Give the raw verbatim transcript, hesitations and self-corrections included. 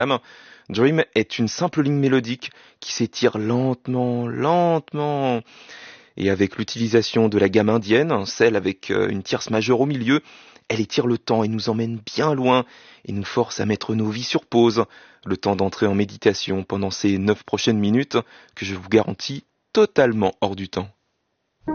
Dream est une simple ligne mélodique qui s'étire lentement, lentement. Et avec l'utilisation de la gamme indienne, celle avec euh, une tierce majeure au milieu, elle étire le temps et nous emmène bien loin et nous force à mettre nos vies sur pause, le temps d'entrer en méditation pendant ces neuf prochaines minutes que je vous garantis totalement hors du temps.